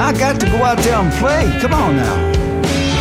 I got to go out there and play. Come on now.